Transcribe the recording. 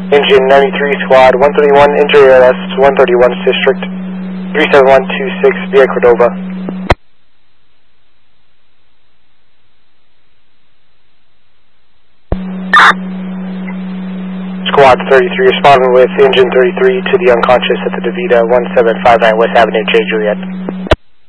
Engine 93 Squad 131 Injury ALS 131 District 37126 via Cordova. Squad 33 responding with Engine 33 to the unconscious at the DeVita 1759 West Avenue, J. Juliet.